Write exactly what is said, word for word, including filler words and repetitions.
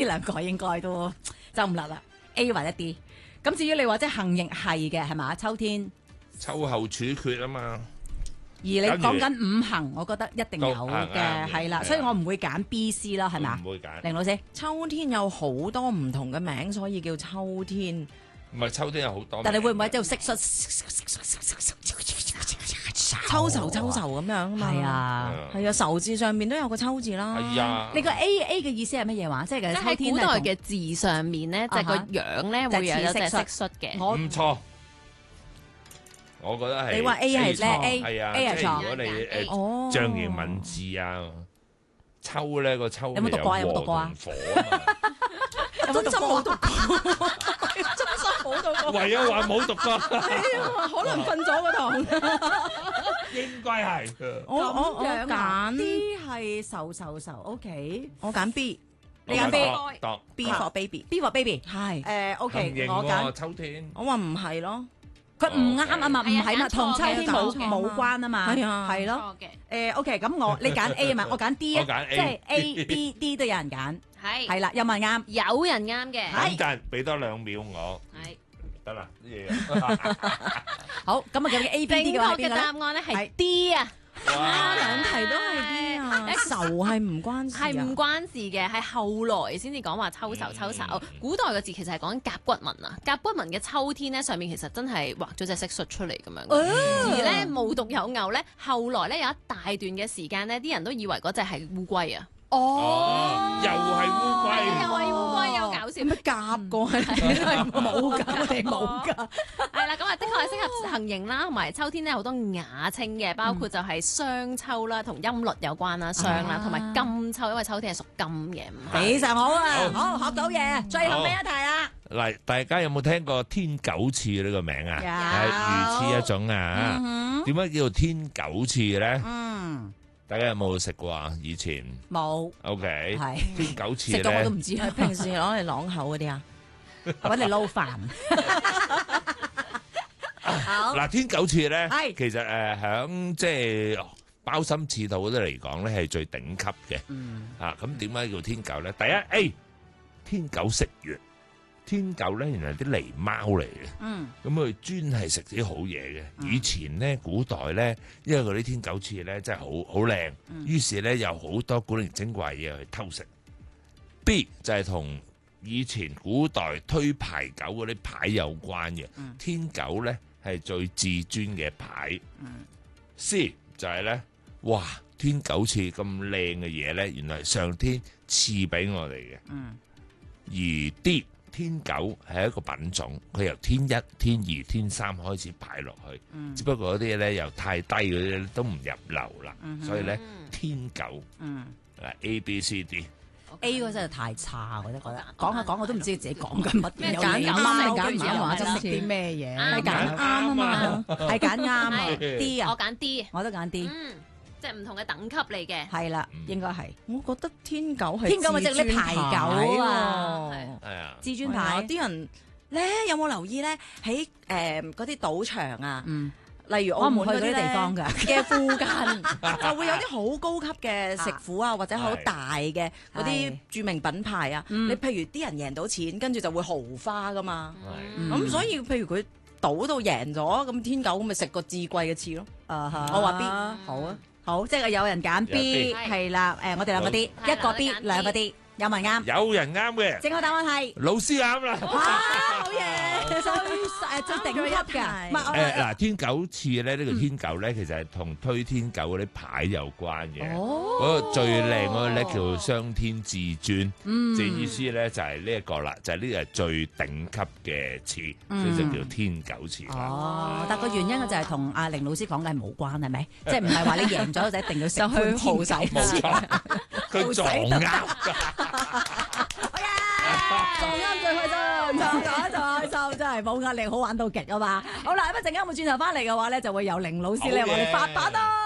兩個應該都走唔甩啦 ，A 或者 D。咁至於你話即係行刑係嘅係嘛？秋天， 秋後處決啊嘛。 而你講緊五行，我覺得一定有嘅，係啦，所以我唔會揀 B、C 啦，係咪？ 唔會揀。 凌老師， 秋天有好多唔同嘅名，所以叫秋天。 唔係秋天有好多， 但你會唔會喺度識出秋愁秋愁咁樣啊嘛？ 係啊， 係啊，愁字上面都有個秋字啦。 係啊， 你個 A A 嘅意思係乜嘢話？即係即係秋天喺古代嘅字上面咧，就係個樣咧會有一隻蟋蟀嘅。 我唔錯，我覺得係。 你話 A 係錯， 係啊 A 係錯。 如果你誒哦象形文字啊，秋咧個秋有冇讀過啊？有冇讀過啊？ 火啊嘛。 真心冇讀過，真心冇讀過。 唯有話冇讀過， 可能瞓咗個堂。 應該係。 我我我咁樣啊揀 D 係愁愁愁 OK， 我揀 B， 你揀 B 讀 B for baby。 B 或 baby 係， 誒 OK，我行刑喎， 揀秋天。 我話唔係咯。 佢唔啱啊嘛，唔係嘛， 係啊同秋天冇揀錯嘅冇關啊嘛， 係啊係咯。 錯嘅， 誒 OK，咁我你揀 A 啊嘛，我揀 D 啊， 我揀 A 即係 A、B、D 都有人揀， 係係啦，有冇人啱？ 有人啱嘅， 等陣，俾多兩秒我， 係得啦啲嘢。 好，咁啊究竟 A、B、 正 D 嘅話係確嘅答邊個咧？ 案咧係係 D 啊， 啊，兩題都係 D 啊，愁係唔關事啊。 係唔關事嘅，係後來先至講話秋愁秋愁。古代嘅字其實係講甲骨文啊，甲骨文嘅秋天咧上面其實真係畫咗隻蟋蟀出嚟咁樣嘅。而咧無獨有偶咧，後來咧有一大段嘅時間咧，啲人都以為嗰隻係烏龜啊。 哦，又係烏係啊又龜。 係烏龜，又搞笑。 乜夾過係冇㗎，我哋冇㗎。 係啦，咁啊，的確係適合行刑啦，同埋秋天咧好多雅稱嘅，包括就係商秋啦，同音律有關啦，商啦，同埋金秋，因為秋天係屬金嘅。 非常好啊， 好好學到嘢。最後尾一題啊， 嗱，大家有冇聽過天狗翅呢個名啊？ 有係魚翅一種啊。 嗯點解叫做天狗翅咧？ 嗯， 大家有冇食過啊？以前冇， ，OK， 係天狗翅食過我都咧， 唔知， 係平時攞嚟啷口嗰啲啊？ 揾你撈飯。好， 嗱，天狗翅咧， 係其實誒響即係鮑參翅肚嗰啲嚟講咧，係最頂級嘅。 嗯， 啊，咁點解叫天狗咧？第一 A，天狗食月，天狗咧原來係啲狸貓嚟嘅。 嗯， 咁佢專係食啲好嘢嘅。以前咧，古代咧，因為嗰啲天狗翅咧真係好好靚，於是咧有好多古靈精怪嘢去偷食。B 就係同以前古代推牌九嗰啲牌有關嘅。天狗咧係最至尊嘅牌。C 就係咧，哇！天狗翅咁靚嘅嘢咧，原來係上天賜俾我哋嘅。而 D 天狗係一個品種，佢由天一、天二、天三開始排落去，只不過嗰啲咧由太低嗰啲都唔入流啦，所以咧天狗嗱 A、B、C、D。 A 嗰真係太差，我都覺得講下講我都唔知自己講緊乜嘢。有揀啱你啱定揀唔啱話係啦今次啲咩嘢？ 係揀啱啊嘛，係揀啱啊係 D 啊， 我揀 D， 我都揀 D， 嗯，即係唔同嘅等級嚟嘅。 係啦，應該係我覺得天狗係天狗咪即係你排九啊係啊， 至尊係啊牌。 啲人咧有冇留意咧？喺誒嗰啲賭場啊， 嗯， 例如我唔去嗰啲澳門嗰啲地方㗎嘅附近，就會有啲好高級嘅食府啊，或者好大嘅嗰啲係著名品牌啊。 嗯你譬如啲人贏到錢，跟住就會豪花噶嘛。 係咁所以譬如佢賭到贏咗，咁天狗咪食個至貴嘅翅咯。 啊哈我話 B 好啊，好，即係有人揀 B， 有 B 係啦，誒，我哋兩個 D， 係一個 B， 我揀 D 兩個 D，有冇人啱？ 有人啱嘅， 正確答案係。 老師啱啦。 哇，好嘢！最誒最頂級㗎，唔係我誒嗱，天狗翅咧，呢個天狗咧，其實係同推天狗嗰啲牌有關嘅。嗰個最靚嗰個咧叫雙天至尊，即係意思咧就係呢一個啦，就係呢個係最頂級嘅翅，所以就叫天狗翅啦。 哦，但個原因就係同阿凌老師講嘅係冇關，係咪？即係唔係話你贏咗就一定要食就去歡天豪仔冇錯，佢撞啱。 撞啱最開心，撞咗就開心，真係冇壓力，好玩到極啊嘛！好啦，咁一陣間我轉頭翻嚟嘅話咧，就會有凌老師咧，我哋發版啦。